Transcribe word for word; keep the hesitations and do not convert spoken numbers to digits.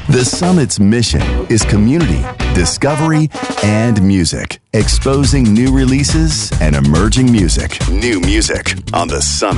The Summit's mission is community, discovery, and music, exposing new releases and emerging music. New music on The Summit.